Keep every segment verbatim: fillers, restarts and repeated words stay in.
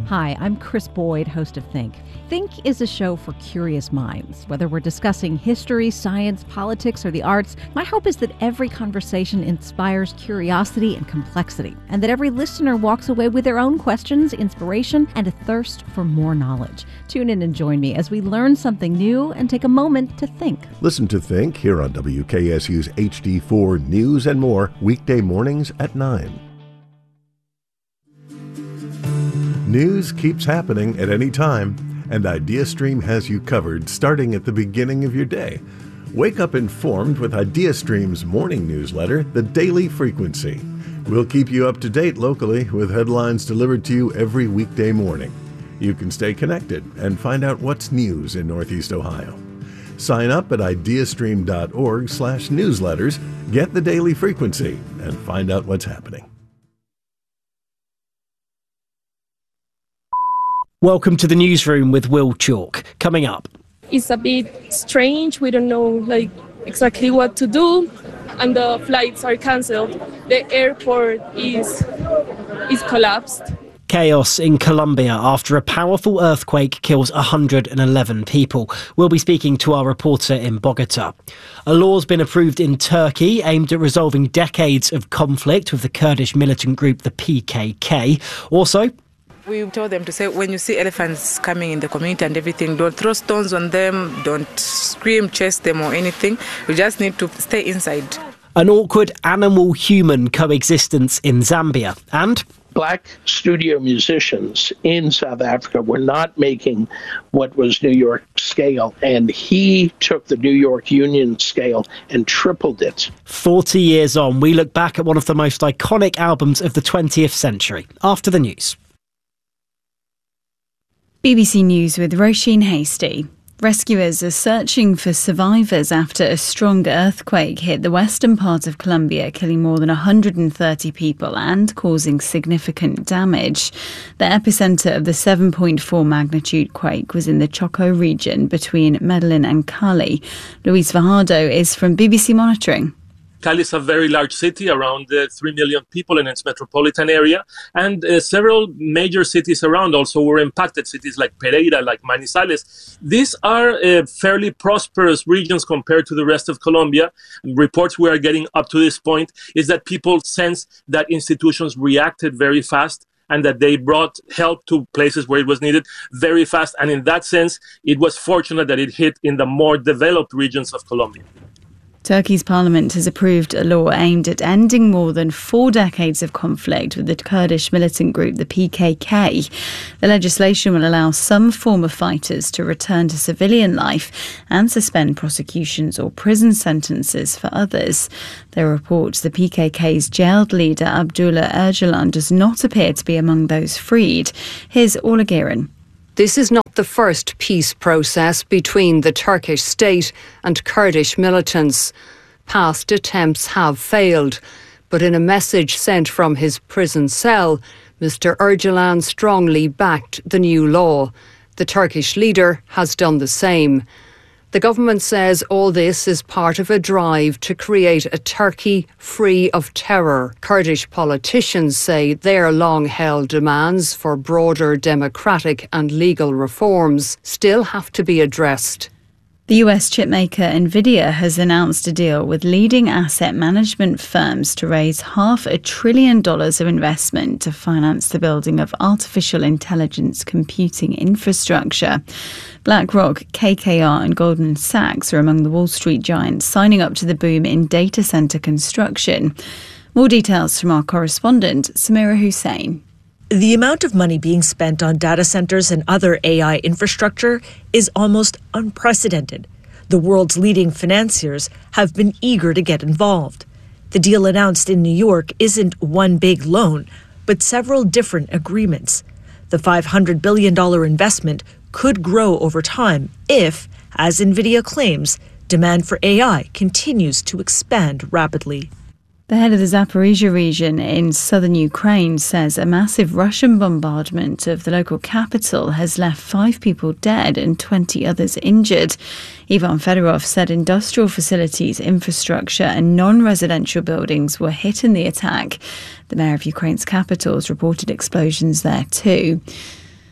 Hi, I'm Chris Boyd, host of Think. Think is a show for curious minds. Whether we're discussing history, science, politics, or the arts, my hope is that every conversation inspires curiosity and complexity, and that every listener walks away with their own questions, inspiration, and a thirst for more knowledge. Tune in and join me as we learn something new and take a moment to think. Listen to Think here on W K S U's H D four News and More, weekday mornings at nine. News keeps happening at any time, and IdeaStream has you covered starting at the beginning of your day. Wake up informed with IdeaStream's morning newsletter, The Daily Frequency. We'll keep you up to date locally with headlines delivered to you every weekday morning. You can stay connected and find out what's news in Northeast Ohio. Sign up at ideastream.org slash newsletters, get The Daily Frequency, and find out what's happening. Welcome to the newsroom with Will Chalk. Coming up. It's a bit strange. We don't know like exactly what to do, and the flights are cancelled. The airport is is collapsed. Chaos in Colombia after a powerful earthquake kills one hundred eleven people. We'll be speaking to our reporter in Bogota. A law's been approved in Turkey aimed at resolving decades of conflict with the Kurdish militant group the P K K. Also, we told them to say, when you see elephants coming in the community and everything, don't throw stones on them, don't scream, chase them or anything. We just need to stay inside. An awkward animal-human coexistence in Zambia. And black studio musicians in South Africa were not making what was New York scale, and he took the New York Union scale and tripled it. forty years on, we look back at one of the most iconic albums of the twentieth century. After the news. B B C News with Roisin Hasty. Rescuers are searching for survivors after a strong earthquake hit the western part of Colombia, killing more than one hundred thirty people and causing significant damage. The epicentre of the seven point four magnitude quake was in the Choco region between Medellin and Cali. Luis Fajardo is from B B C Monitoring. Cali is a very large city, around uh, three million people in its metropolitan area, and uh, several major cities around also were impacted, cities like Pereira, like Manizales. These are uh, fairly prosperous regions compared to the rest of Colombia. Reports we are getting up to this point is that people sense that institutions reacted very fast and that they brought help to places where it was needed very fast. And in that sense, it was fortunate that it hit in the more developed regions of Colombia. Turkey's parliament has approved a law aimed at ending more than four decades of conflict with the Kurdish militant group, the P K K. The legislation will allow some former fighters to return to civilian life and suspend prosecutions or prison sentences for others. There are reports the P K K's jailed leader, Abdullah Öcalan, does not appear to be among those freed. Here's Orla Guerin. This is not the first peace process between the Turkish state and Kurdish militants. Past attempts have failed, but in a message sent from his prison cell, Mister Öcalan strongly backed the new law. The Turkish leader has done the same. The government says all this is part of a drive to create a Turkey free of terror. Kurdish politicians say their long-held demands for broader democratic and legal reforms still have to be addressed. The U S chipmaker Nvidia has announced a deal with leading asset management firms to raise half a trillion dollars of investment to finance the building of artificial intelligence computing infrastructure. BlackRock, K K R and Goldman Sachs are among the Wall Street giants signing up to the boom in data centre construction. More details from our correspondent, Samira Hussain. The amount of money being spent on data centers and other A I infrastructure is almost unprecedented. The world's leading financiers have been eager to get involved. The deal announced in New York isn't one big loan, but several different agreements. The five hundred billion dollars investment could grow over time if, as Nvidia claims, demand for A I continues to expand rapidly. The head of the Zaporizhzhia region in southern Ukraine says a massive Russian bombardment of the local capital has left five people dead and twenty others injured. Ivan Fedorov said industrial facilities, infrastructure and non-residential buildings were hit in the attack. The mayor of Ukraine's capital has reported explosions there too.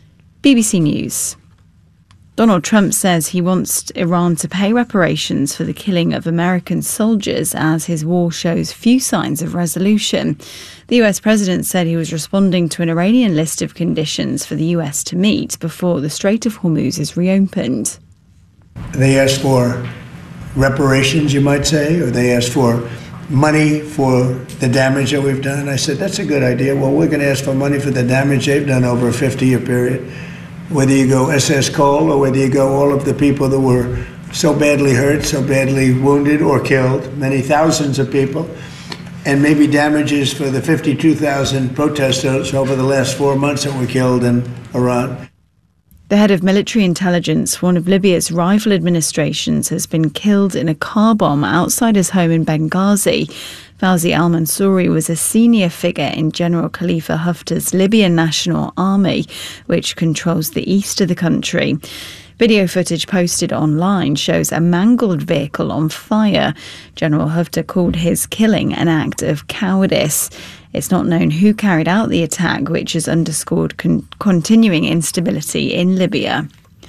B B C News. Donald Trump says he wants Iran to pay reparations for the killing of American soldiers as his war shows few signs of resolution. The U S president said he was responding to an Iranian list of conditions for the U S to meet before the Strait of Hormuz is reopened. They asked for reparations, you might say, or they asked for money for the damage that we've done. I said, that's a good idea. Well, we're going to ask for money for the damage they've done over a fifty-year period. Whether you go S S Cole or whether you go all of the people that were so badly hurt, so badly wounded or killed, many thousands of people, and maybe damages for the fifty-two thousand protesters over the last four months that were killed in Iran. The head of military intelligence for one of Libya's rival administrations has been killed in a car bomb outside his home in Benghazi. Fawzi al-Mansouri was a senior figure in General Khalifa Haftar's Libyan National Army, which controls the east of the country. Video footage posted online shows a mangled vehicle on fire. General Haftar called his killing an act of cowardice. It's not known who carried out the attack, which has underscored con- continuing instability in Libya.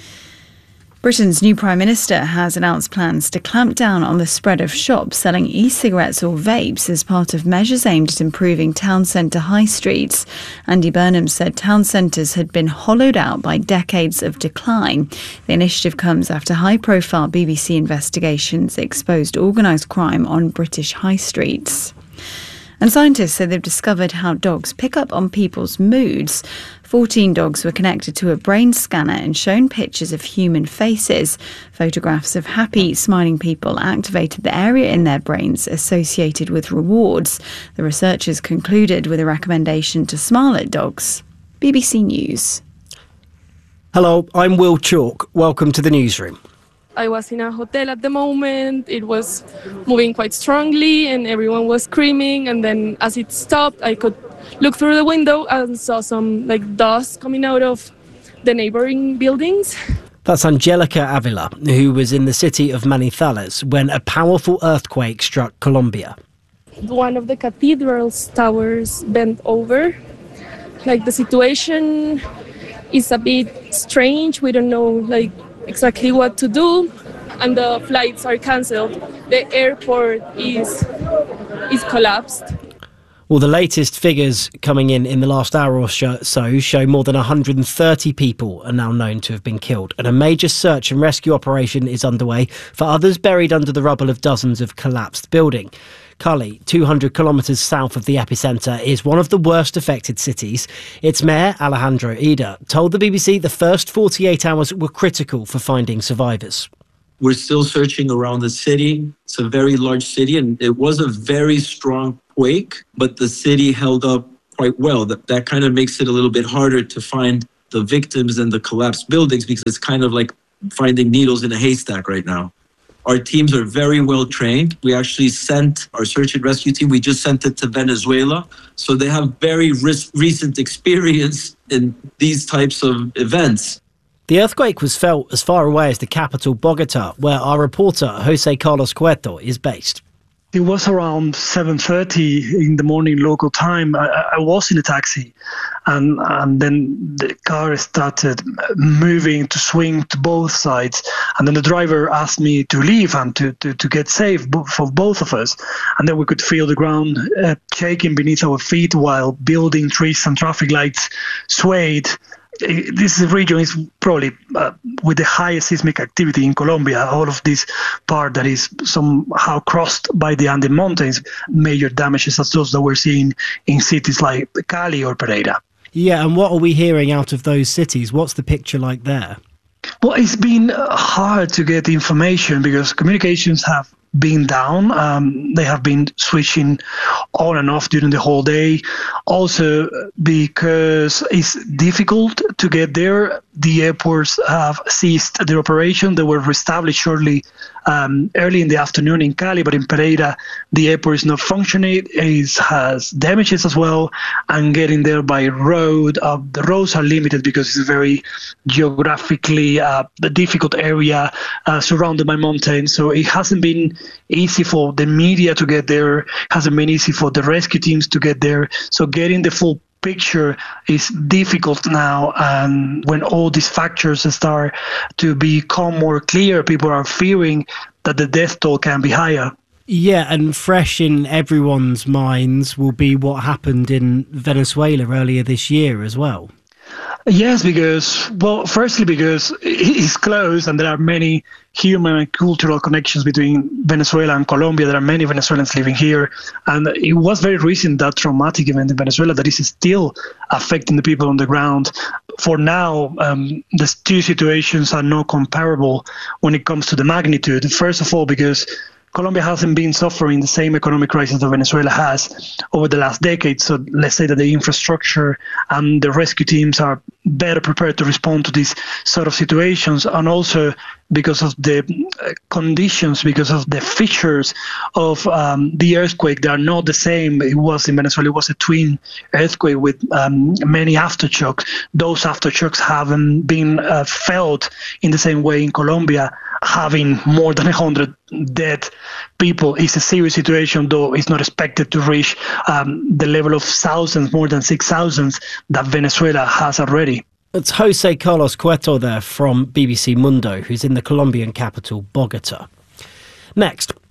Britain's new Prime Minister has announced plans to clamp down on the spread of shops selling e-cigarettes or vapes as part of measures aimed at improving town centre high streets. Andy Burnham said town centres had been hollowed out by decades of decline. The initiative comes after high-profile B B C investigations exposed organised crime on British high streets. And scientists say they've discovered how dogs pick up on people's moods. fourteen dogs were connected to a brain scanner and shown pictures of human faces. Photographs of happy, smiling people activated the area in their brains associated with rewards. The researchers concluded with a recommendation to smile at dogs. B B C News. Hello, I'm Will Chalk. Welcome to the newsroom. I was in a hotel at the moment. It was moving quite strongly and everyone was screaming. And then as it stopped, I could look through the window and saw some like dust coming out of the neighboring buildings. That's Angelica Avila, who was in the city of Manizales when a powerful earthquake struck Colombia. One of the cathedral's towers bent over. Like the situation is a bit strange. We don't know like exactly what to do, and the flights are cancelled. The airport is is collapsed. Well, the latest figures coming in in the last hour or so show more than one hundred thirty people are now known to have been killed, and a major search and rescue operation is underway for others buried under the rubble of dozens of collapsed buildings. Cali, two hundred kilometres south of the epicentre, is one of the worst affected cities. Its mayor, Alejandro Ida, told the B B C the first forty-eight hours were critical for finding survivors. We're still searching around the city. It's a very large city, and it was a very strong quake, but the city held up quite well. That, that kind of makes it a little bit harder to find the victims and the collapsed buildings, because it's kind of like finding needles in a haystack right now. Our teams are very well trained. We actually sent our search and rescue team, we just sent it to Venezuela. So they have very ris- recent experience in these types of events. The earthquake was felt as far away as the capital, Bogota, where our reporter, Jose Carlos Cueto, is based. It was around seven thirty in the morning local time. I, I was in a taxi, and, and then the car started moving to swing to both sides. And then the driver asked me to leave and to, to, to get safe for both of us. And then we could feel the ground uh, shaking beneath our feet while building, trees and traffic lights swayed. This region is probably uh, with the highest seismic activity in Colombia. All of this part that is somehow crossed by the Andes Mountains, major damages as those that we're seeing in cities like Cali or Pereira. Yeah, and what are we hearing out of those cities? What's the picture like there? Well, it's been hard to get information because communications have been down. Um, they have been switching on and off during the whole day. Also, because it's difficult to get there, the airports have ceased their operation. They were reestablished shortly um, early in the afternoon in Cali, but in Pereira, the airport is not functioning. It has damages as well, and getting there by road, uh, the roads are limited because it's a very geographically uh, difficult area uh, surrounded by mountains. So it hasn't been easy for the media to get there, hasn't been easy for the rescue teams to get there. So getting the full picture is difficult now, and when all these factors start to become more clear, people are fearing that the death toll can be higher. Yeah, and fresh in everyone's minds will be what happened in Venezuela earlier this year as well. Yes, because, well, firstly, because it's close and there are many human and cultural connections between Venezuela and Colombia. There are many Venezuelans living here. And it was very recent, that traumatic event in Venezuela, that is still affecting the people on the ground. For now, um, the two situations are not comparable when it comes to the magnitude. First of all, because Colombia hasn't been suffering the same economic crisis that Venezuela has over the last decade. So let's say that the infrastructure and the rescue teams are better prepared to respond to these sort of situations. And also because of the conditions, because of the features of um, the earthquake, they are not the same. It was in Venezuela, it was a twin earthquake with um, many aftershocks. Those aftershocks haven't been uh, felt in the same way in Colombia. Having more than one hundred dead people is a serious situation, though it's not expected to reach um, the level of thousands, more than six thousand that Venezuela has already. It's Jose Carlos Cueto there from B B C Mundo, who's in the Colombian capital, Bogota. Next,